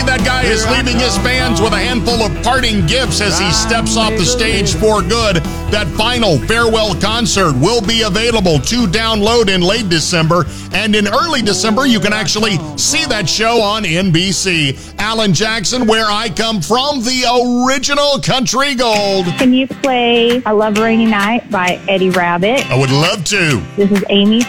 That guy is leaving his fans with a handful of parting gifts as he steps off the stage for good. That final farewell concert will be available to download in late December. And in early December, you can actually see that show on NBC. Alan Jackson, Where I Come From, the original country gold. Can you play I Love a Rainy Night by Eddie Rabbitt? I would love to. This is Amy